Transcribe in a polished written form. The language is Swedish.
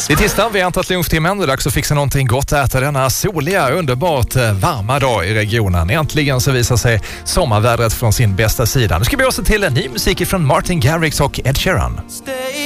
Det är tisdag, vi har antat lunchtimmen. Det är dags att fixa någonting gott att äta denna soliga, underbart varma dag i regionen. Äntligen så visar sig sommarvädret från sin bästa sida. Nu ska vi också till en ny musik från Martin Garrix och Ed Sheeran.